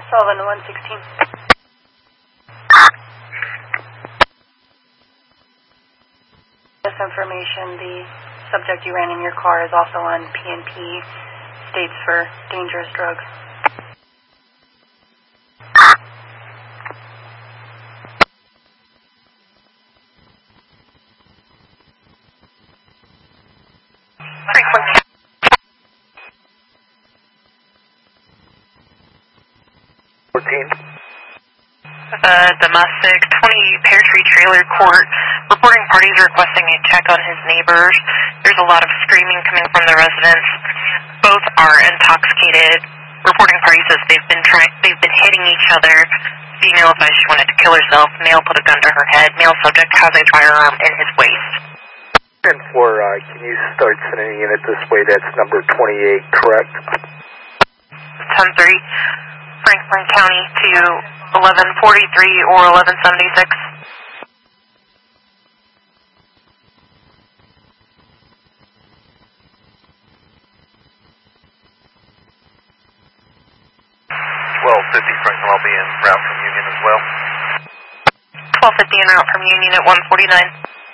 Sullivan 116. This information, the subject you ran in your car is also on PNP, states for dangerous drugs. Domestic 20 Pear Tree Trailer Court. Reporting parties requesting a check on his neighbors. There's a lot of screaming coming from the residents. Both are intoxicated. Reporting party says they've been hitting each other. Female advised she wanted to kill herself. Male put a gun to her head. Male subject has a firearm in his waist. 10-4, can you start sending a unit this way? That's number 28, correct? 10-3, Franklin County to 1143 or 1176. Franklin, I'll be en route from Union as well. 1250 en route from Union at 149.